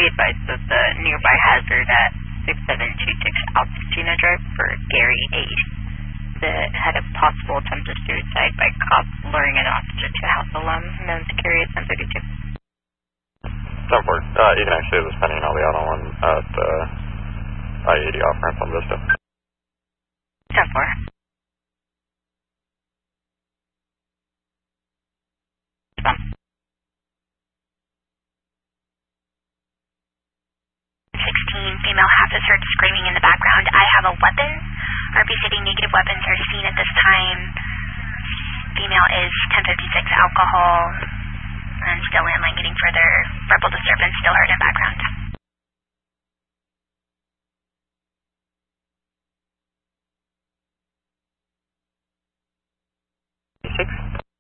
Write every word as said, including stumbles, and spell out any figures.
be advised of the nearby hazard at six seven two six Alpacino Drive for Gary Ace that had a possible attempt of suicide by cops luring an officer to a house alum known to carry a ten thirty-two. ten four. Uh, you can actually have this pending on the auto one at uh, I eighty off ramp on Vista. ten four. sixteen, female half is heard screaming in the background. I have a weapon. R P City negative weapons are seen at this time. Female is ten fifty-six alcohol and still landline getting further verbal disturbance still heard in background.